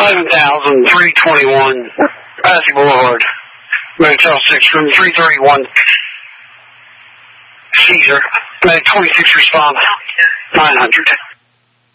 11,321 Passy Boulevard. Motel 6, room 331. Caesar. 26 respond. 900.